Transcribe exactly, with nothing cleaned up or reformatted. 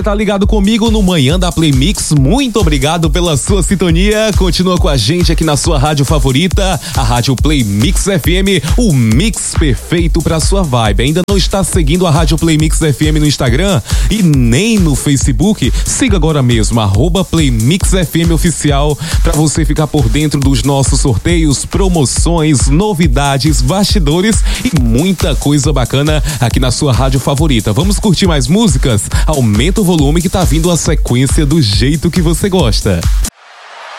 Tá ligado comigo no Manhã da Play Mix, muito obrigado pela sua sintonia, continua com a gente aqui na sua rádio favorita, a Rádio Play Mix F M, o mix perfeito pra sua vibe. Ainda não está seguindo a Rádio Play Mix F M no Instagram e nem no Facebook? Siga agora mesmo, arroba Play Mix F M Oficial, pra você ficar por dentro dos nossos sorteios, promoções, novidades, bastidores e muita coisa bacana aqui na sua rádio favorita. Vamos curtir mais músicas? Aumenta o volume que tá vindo a sequência do jeito que você gosta.